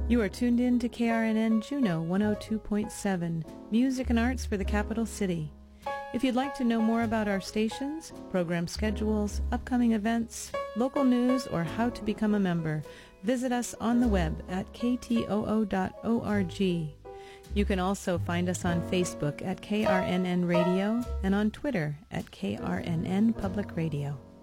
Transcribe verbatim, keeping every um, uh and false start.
You are tuned in to K R N N Juneau one oh two point seven, music and arts for the capital city. If you'd like to know more about our stations, program schedules, upcoming events, local news, or how to become a member, visit us on the web at k t o o dot org. You can also find us on Facebook at K R N N Radio and on Twitter at K R N N Public Radio.